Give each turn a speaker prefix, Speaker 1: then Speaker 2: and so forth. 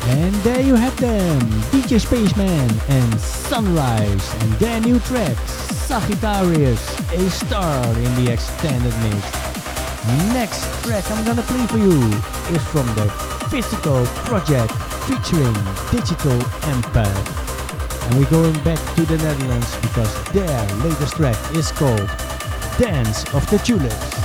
Speaker 1: And there you have them, DJ Spaceman and Sunrise, and their new track, Sagittarius, a star in the extended mix. Next track I'm gonna play for you is from the Physical Project featuring Digital Empath. And we're going back to the Netherlands because their latest track is called Dance of the Tulips.